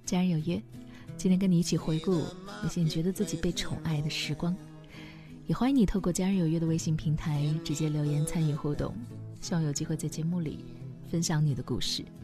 家人有约，今天跟你一起回顾那些你觉得自己被宠爱的时光，也欢迎你透过家人有约的微信平台直接留言参与互动，希望有机会在节目里分享你的故事。